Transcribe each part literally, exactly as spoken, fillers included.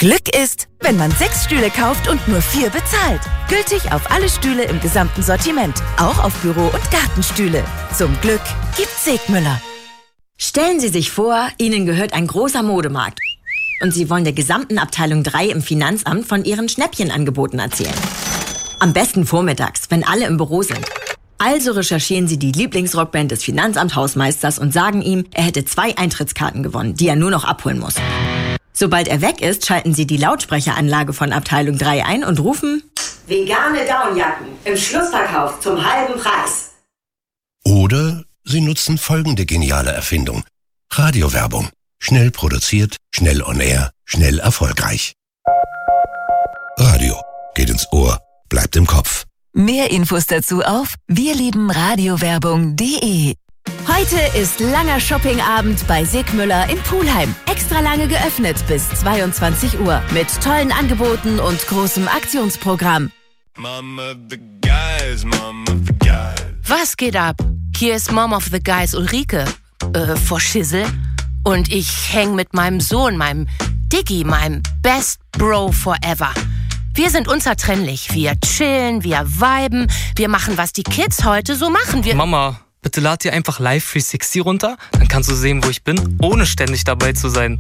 Glück ist, wenn man sechs Stühle kauft und nur vier bezahlt. Gültig auf alle Stühle im gesamten Sortiment, auch auf Büro- und Gartenstühle. Zum Glück gibt's Segmüller. Stellen Sie sich vor, Ihnen gehört ein großer Modemarkt. Und Sie wollen der gesamten Abteilung drei im Finanzamt von Ihren Schnäppchenangeboten erzählen. Am besten vormittags, wenn alle im Büro sind. Also recherchieren Sie die Lieblingsrockband des Finanzamt-Hausmeisters und sagen ihm, er hätte zwei Eintrittskarten gewonnen, die er nur noch abholen muss. Sobald er weg ist, schalten Sie die Lautsprecheranlage von Abteilung drei ein und rufen: Vegane Downjacken im Schlussverkauf zum halben Preis. Oder Sie nutzen folgende geniale Erfindung. Radiowerbung. Schnell produziert, schnell on air, schnell erfolgreich. Radio. Geht ins Ohr, bleibt im Kopf. Mehr Infos dazu auf wirliebenradiowerbung punkt de. Heute ist langer Shoppingabend bei Segmüller in Pulheim. Extra lange geöffnet bis zweiundzwanzig Uhr mit tollen Angeboten und großem Aktionsprogramm. Mom of the guys, Mom of the guys. Was geht ab? Hier ist Mom of the Guys Ulrike, äh, vor Schissel. Und ich häng mit meinem Sohn, meinem Diggi, meinem Best Bro forever. Wir sind unzertrennlich. Wir chillen, wir viben, wir machen, was die Kids heute so machen. Wir Mama, bitte lad dir einfach Live dreihundertsechzig runter, dann kannst du sehen, wo ich bin, ohne ständig dabei zu sein.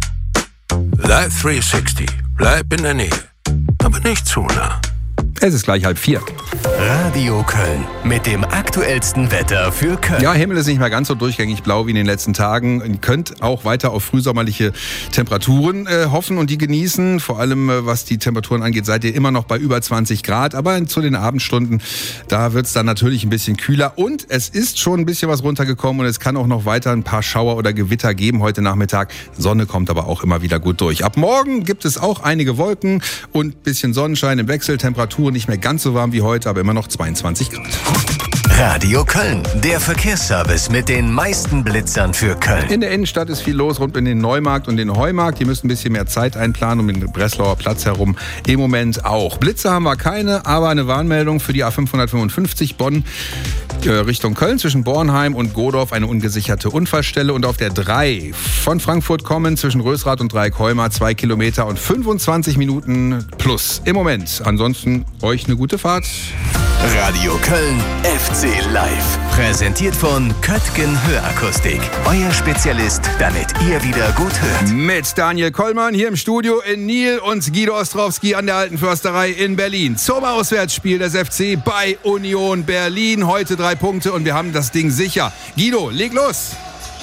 Live dreihundertsechzig. Bleib in der Nähe. Aber nicht zu nah. Es ist gleich halb vier. Radio Köln mit dem aktuellsten Wetter für Köln. Ja, Himmel ist nicht mehr ganz so durchgängig blau wie in den letzten Tagen. Ihr könnt auch weiter auf frühsommerliche Temperaturen äh, hoffen und die genießen. Vor allem, äh, was die Temperaturen angeht, seid ihr immer noch bei über zwanzig Grad. Aber zu den Abendstunden, da wird es dann natürlich ein bisschen kühler. Und es ist schon ein bisschen was runtergekommen und es kann auch noch weiter ein paar Schauer oder Gewitter geben heute Nachmittag. Sonne kommt aber auch immer wieder gut durch. Ab morgen gibt es auch einige Wolken und ein bisschen Sonnenschein im Wechsel. Temperaturen nicht mehr ganz so warm wie heute, aber immer noch zweiundzwanzig Grad. Radio Köln, der Verkehrsservice mit den meisten Blitzern für Köln. In der Innenstadt ist viel los rund um den Neumarkt und den Heumarkt. Die müssen ein bisschen mehr Zeit einplanen, um den Breslauer Platz herum. Im Moment auch. Blitze haben wir keine, aber eine Warnmeldung für die A fünfhundertfünfundfünfzig Bonn äh, Richtung Köln zwischen Bornheim und Godorf, eine ungesicherte Unfallstelle. Und auf der drei von Frankfurt kommen zwischen Rösrath und Dreieck-Heumar zwei Kilometer und fünfundzwanzig Minuten plus im Moment. Ansonsten euch eine gute Fahrt. Radio Köln F C Live. Präsentiert von Köttgen Hörakustik. Euer Spezialist, damit ihr wieder gut hört. Mit Daniel Kollmann hier im Studio in Nil und Guido Ostrowski an der Alten Försterei in Berlin. Zum Auswärtsspiel des F C bei Union Berlin. Heute drei Punkte und wir haben das Ding sicher. Guido, leg los.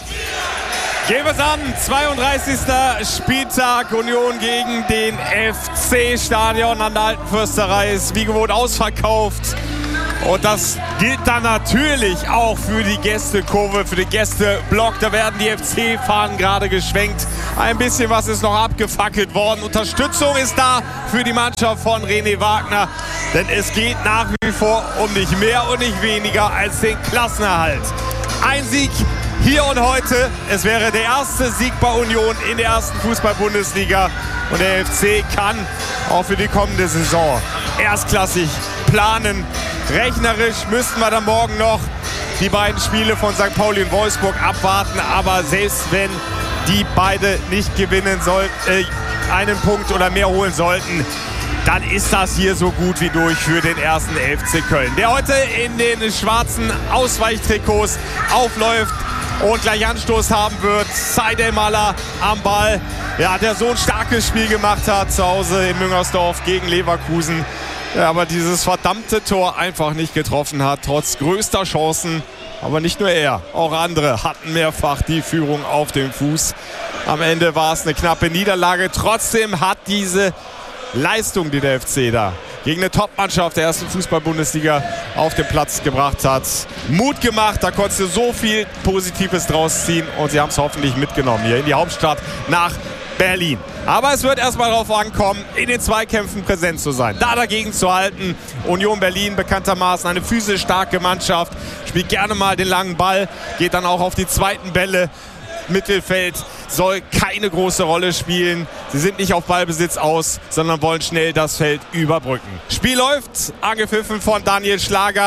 Gehen wir es an, zweiunddreißigster Spieltag, Union gegen den F C. Stadion an der Alten Försterei ist wie gewohnt ausverkauft. Und das gilt dann natürlich auch für die Gästekurve, für den Gästeblock. Da werden die F C-Fahnen gerade geschwenkt. Ein bisschen was ist noch abgefackelt worden. Unterstützung ist da für die Mannschaft von René Wagner. Denn es geht nach wie vor um nicht mehr und nicht weniger als den Klassenerhalt. Ein Sieg hier und heute. Es wäre der erste Sieg bei Union in der ersten Fußball-Bundesliga. Und der F C kann auch für die kommende Saison erstklassig planen. Rechnerisch müssten wir dann morgen noch die beiden Spiele von Sankt Pauli und Wolfsburg abwarten. Aber selbst wenn die beide nicht gewinnen sollten, äh, einen Punkt oder mehr holen sollten, dann ist das hier so gut wie durch für den ersten F C Köln, der heute in den schwarzen Ausweichtrikots aufläuft und gleich Anstoß haben wird. Seidel Maler am Ball, ja, der so ein starkes Spiel gemacht hat zu Hause in Müngersdorf gegen Leverkusen. Ja, aber dieses verdammte Tor einfach nicht getroffen hat, trotz größter Chancen. Aber nicht nur er, auch andere hatten mehrfach die Führung auf dem Fuß. Am Ende war es eine knappe Niederlage. Trotzdem hat diese Leistung, die der F C da gegen eine Top-Mannschaft der ersten Fußball-Bundesliga auf den Platz gebracht hat, Mut gemacht. Da konntest du so viel Positives draus ziehen und sie haben es hoffentlich mitgenommen hier in die Hauptstadt nach Berlin. Aber es wird erstmal darauf ankommen, in den Zweikämpfen präsent zu sein, da dagegen zu halten. Union Berlin bekanntermaßen eine physisch starke Mannschaft, spielt gerne mal den langen Ball, geht dann auch auf die zweiten Bälle. Mittelfeld soll keine große Rolle spielen. Sie sind nicht auf Ballbesitz aus, sondern wollen schnell das Feld überbrücken. Spiel läuft, angepfiffen von Daniel Schlager.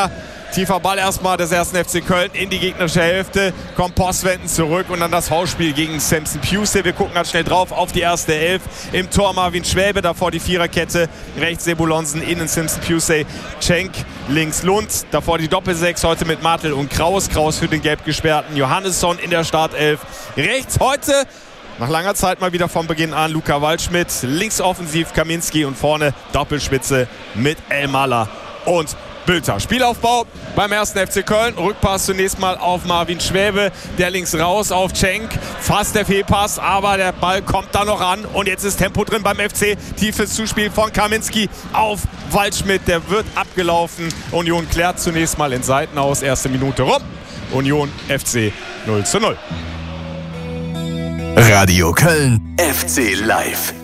Tiefer Ball erstmal des ersten F C Köln in die gegnerische Hälfte. Kommt Postwenden zurück und dann das Hausspiel gegen Samson Pusey. Wir gucken ganz schnell drauf auf die erste Elf. Im Tor Marvin Schwäbe, davor die Viererkette. Rechts Sebulonsen, innen Samson Pusey, Cenk, links Lund. Davor die Doppelsechs, heute mit Martel und Kraus. Kraus für den gelb gesperrten Johannesson in der Startelf. Rechts heute nach langer Zeit mal wieder von Beginn an Luca Waldschmidt. Links offensiv Kaminski und vorne Doppelspitze mit Elmaler und Bülter. Spielaufbau beim ersten F C Köln. Rückpass zunächst mal auf Marvin Schwäbe. Der links raus auf Cenk. Fast der Fehlpass, aber der Ball kommt da noch an. Und jetzt ist Tempo drin beim F C. Tiefes Zuspiel von Kaminski auf Waldschmidt. Der wird abgelaufen. Union klärt zunächst mal in Seiten aus. Erste Minute rum. Union F C null zu null. Radio Köln F C Live.